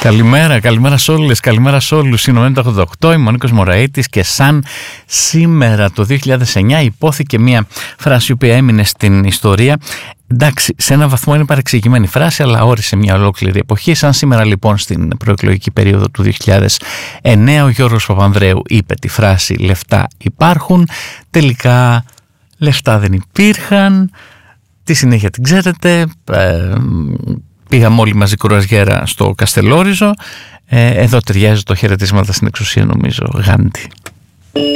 Καλημέρα σε όλες, καλημέρα σε όλους. Είναι το 88, είμαι ο Νίκος Μωραΐτης και σαν σήμερα το 2009 υπόθηκε μια φράση η οποία έμεινε στην ιστορία. Εντάξει, σε ένα βαθμό είναι παρεξηγημένη φράση, αλλά όρισε μια ολόκληρη εποχή. Σαν σήμερα λοιπόν στην προεκλογική περίοδο του 2009 ο Γιώργος Παπανδρέου είπε τη φράση «Λεφτά υπάρχουν», τελικά λεφτά δεν υπήρχαν. Τη συνέχεια την ξέρετε, πήγαμε όλοι μαζί κουραζιέρα στο Καστελόριζο. Εδώ ταιριάζει το χαιρετίσματα στην εξουσία, νομίζω, Γάντι.